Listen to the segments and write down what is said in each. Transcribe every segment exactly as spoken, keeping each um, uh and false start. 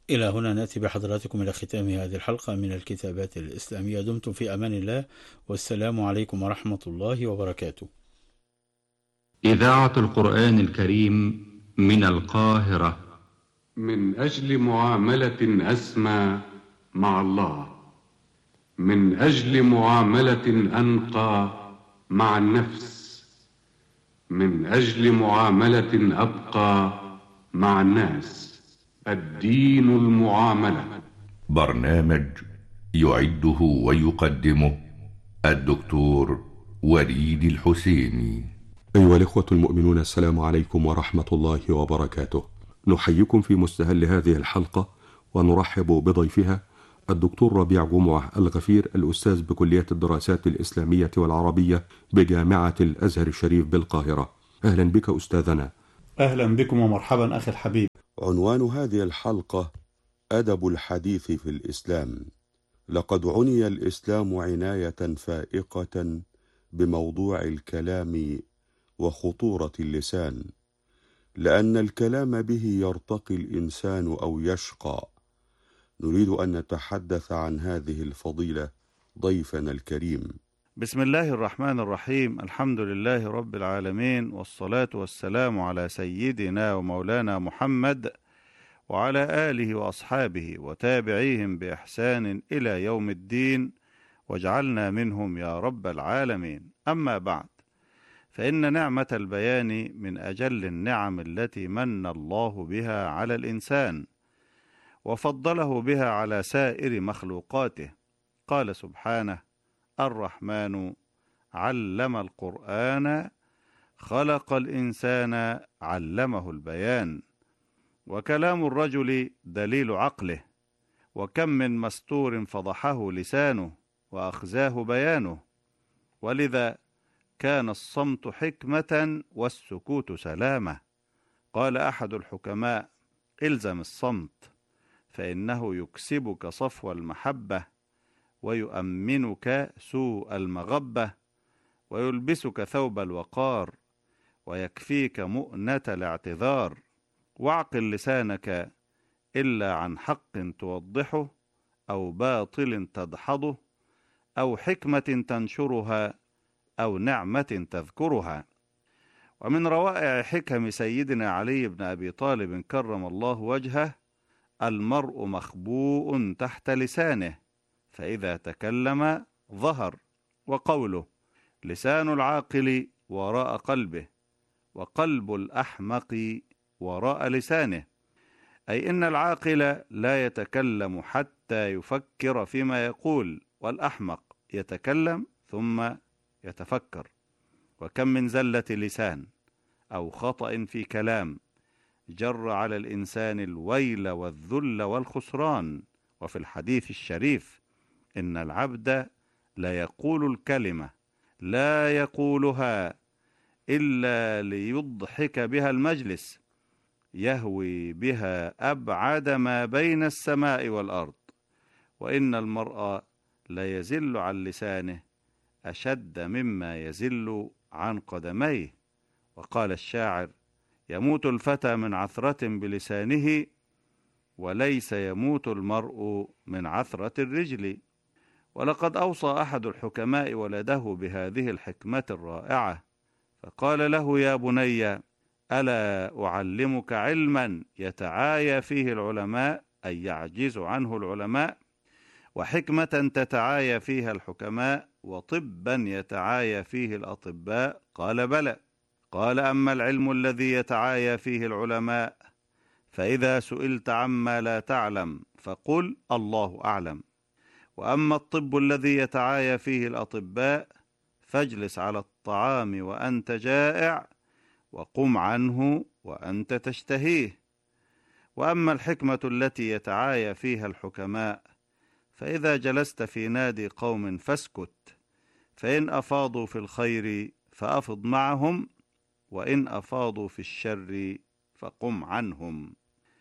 إلى هنا نأتي بحضراتكم إلى ختام هذه الحلقة من الكتابات الإسلامية. دمتم في أمان الله، والسلام عليكم ورحمة الله وبركاته. إذاعة القرآن الكريم من القاهرة، من أجل معاملة أسمى مع الله، من أجل معاملة أنقى مع النفس، من أجل معاملة أبقى مع الناس. الدين المعاملة. برنامج يعده ويقدمه الدكتور وليد الحسيني. أيها الإخوة المؤمنون، السلام عليكم ورحمة الله وبركاته. نحييكم في مستهل هذه الحلقة ونرحب بضيفها الدكتور ربيع جمعة الغفير، الأستاذ بكلية الدراسات الإسلامية والعربية بجامعة الأزهر الشريف بالقاهرة. أهلا بك أستاذنا. أهلا بكم ومرحبا أخي الحبيب. عنوان هذه الحلقة: أدب الحديث في الإسلام. لقد عني الإسلام عناية فائقة بموضوع الكلام وخطورة اللسان، لأن الكلام به يرتقي الإنسان أو يشقى. نريد أن نتحدث عن هذه الفضيلة ضيفنا الكريم. بسم الله الرحمن الرحيم. الحمد لله رب العالمين، والصلاة والسلام على سيدنا ومولانا محمد وعلى آله وأصحابه وتابعيهم بإحسان إلى يوم الدين، واجعلنا منهم يا رب العالمين. أما بعد، فإن نعمة البيان من أجل النعم التي من الله بها على الإنسان وفضله بها على سائر مخلوقاته. قال سبحانه: الرحمن علم القرآن خلق الإنسان علمه البيان. وكلام الرجل دليل عقله، وكم من مستور فضحه لسانه وأخزاه بيانه. ولذا كان الصمت حكمة والسكوت سلامة. قال أحد الحكماء: إلزم الصمت فإنه يكسبك صفو المحبة، ويؤمنك سوء المغبة، ويلبسك ثوب الوقار، ويكفيك مؤنة الاعتذار. واعقل لسانك إلا عن حق توضحه، أو باطل تدحضه، أو حكمة تنشرها، أو نعمة تذكرها. ومن روائع حكم سيدنا علي بن أبي طالب كرم الله وجهه: المرء مخبوء تحت لسانه، فإذا تكلم ظهر. وقوله: لسان العاقل وراء قلبه، وقلب الأحمق وراء لسانه، أي إن العاقل لا يتكلم حتى يفكر فيما يقول، والأحمق يتكلم ثم يتفكر. وكم من زلة لسان أو خطأ في كلام جر على الإنسان الويل والذل والخسران. وفي الحديث الشريف: إن العبد لا يقول الكلمة لا يقولها إلا ليضحك بها المجلس، يهوي بها أبعد ما بين السماء والأرض. وإن المرء لا يزل عن لسانه أشد مما يزل عن قدميه. وقال الشاعر: يموت الفتى من عثرة بلسانه، وليس يموت المرء من عثرة الرجل. ولقد أوصى أحد الحكماء ولده بهذه الحكمة الرائعة، فقال له: يا بني، ألا أعلمك علما يتعايا فيه العلماء، أي يعجز عنه العلماء، وحكمة تتعايا فيها الحكماء، وطبا يتعايا فيه الأطباء؟ قال: بلى. قال: أما العلم الذي يتعايا فيه العلماء، فإذا سئلت عما لا تعلم فقل الله أعلم. وأما الطب الذي يتعايا فيه الأطباء، فاجلس على الطعام وأنت جائع، وقم عنه وأنت تشتهيه. وأما الحكمة التي يتعايا فيها الحكماء، فإذا جلست في نادي قوم فاسكت، فإن أفاضوا في الخير فأفض معهم، وإن أفاضوا في الشر فقم عنهم.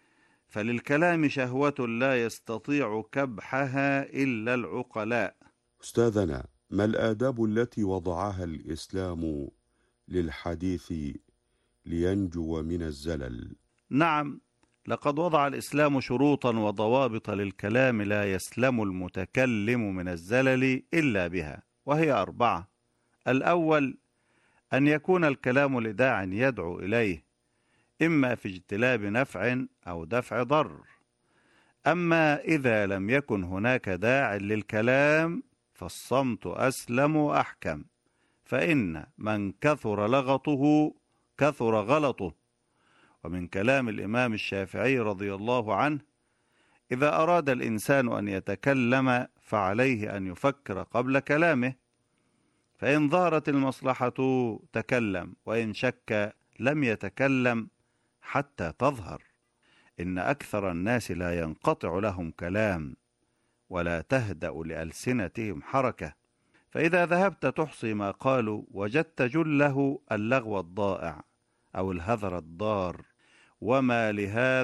فللكلام شهوة لا يستطيع كبحها إلا العقلاء. أستاذنا، ما الآداب التي وضعها الإسلام للحديث لينجو من الزلل؟ نعم، لقد وضع الإسلام شروطا وضوابط للكلام لا يسلم المتكلم من الزلل إلا بها، وهي أربعة. الأول أن يكون الكلام لداع يدعو إليه، إما في اجتلاب نفع أو دفع ضر. أما إذا لم يكن هناك داع للكلام فالصمت أسلم وأحكم، فإن من كثر لغطه كثر غلطه. ومن كلام الإمام الشافعي رضي الله عنه: إذا أراد الإنسان أن يتكلم فعليه أن يفكر قبل كلامه، فإن ظهرت المصلحة تكلم، وإن شك لم يتكلم حتى تظهر. إن أكثر الناس لا ينقطع لهم كلام ولا تهدأ لألسنتهم حركة، فإذا ذهبت تحصي ما قالوا وجدت جله اللغو الضائع أو الهذر الضار. وما لهذا